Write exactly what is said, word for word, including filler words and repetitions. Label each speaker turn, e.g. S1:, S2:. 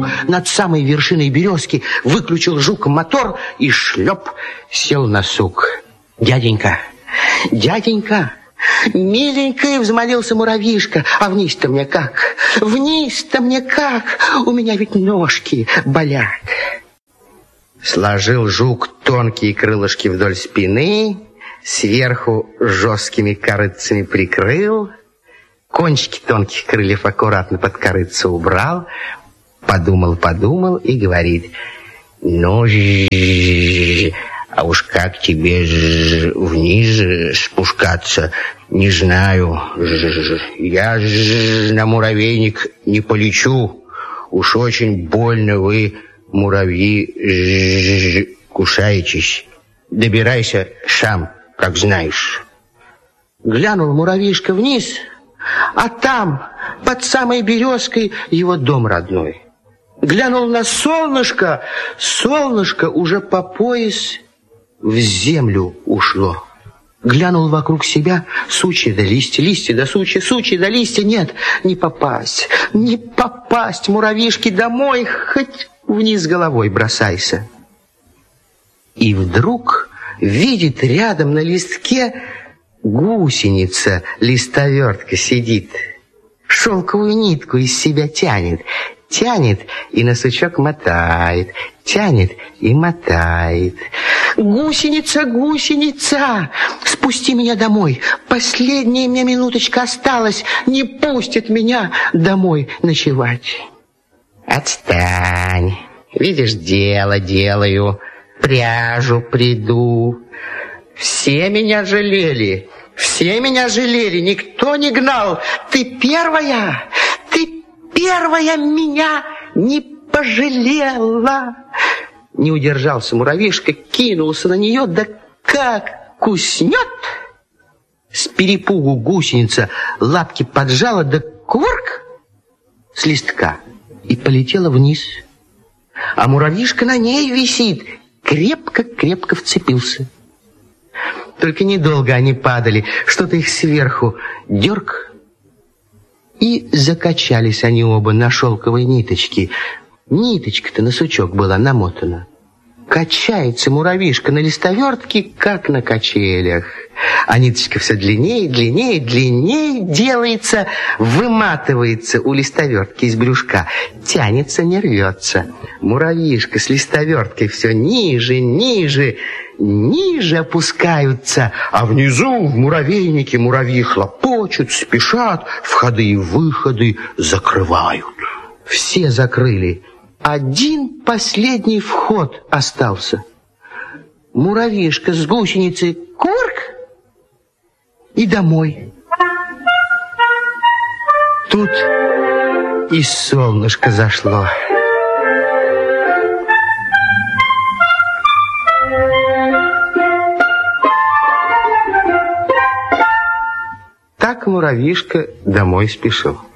S1: вдруг над самой вершиной березки выключил жук мотор и шлеп сел на сук. «Дяденька, дяденька, миленький!» — взмолился муравьишка. «А вниз-то мне как? Вниз-то мне как? У меня ведь ножки болят». Сложил жук тонкие крылышки вдоль спины, сверху жесткими корытцами прикрыл, кончики тонких крыльев аккуратно под корытце убрал, подумал-подумал и говорит: «Ну, а уж как тебе вниз спускаться, не знаю. Я на муравейник не полечу. Уж очень больно вы, муравьи, кусаетесь. Добирайся сам, как знаешь». Глянул муравьишка вниз, а там, под самой березкой, его дом родной. Глянул на солнышко, солнышко уже по пояс в землю ушло. Глянул вокруг себя, сучья да листья, листья да сучья, сучья да листья. Нет, не попасть, не попасть, муравьишки, домой, хоть вниз головой бросайся. И вдруг видит рядом на листке гусеница, листовертка сидит, шелковую нитку из себя тянет, тянет и на сучок мотает, тянет и мотает. «Гусеница, гусеница, спусти меня домой, последняя мне минуточка осталась, не пустит меня домой ночевать». «Отстань, видишь, дело делаю, пряжу приду. Все меня жалели, все меня жалели, никто не гнал. Ты первая, ты первая меня не пожалела». Не удержался муравьишка, кинулся на нее, да как куснет! С перепугу гусеница лапки поджала, да кувырк с листка и полетела вниз. А муравьишка на ней висит, крепко-крепко вцепился. Только недолго они падали, что-то их сверху дерг, и закачались они оба на шелковой ниточке. Ниточка-то на сучок была намотана. Качается муравьишка на листовертке, как на качелях. А ниточка все длиннее, длиннее, длиннее делается, выматывается у листовертки из брюшка, тянется, не рвется. Муравьишка с листоверткой все ниже, ниже, ниже опускаются, а внизу в муравейнике муравьи хлопочут, спешат, входы и выходы закрывают. Все закрыли. Один последний вход остался. Муравьишка с гусеницей курк и домой. Тут и солнышко зашло. Так муравьишка домой спешил.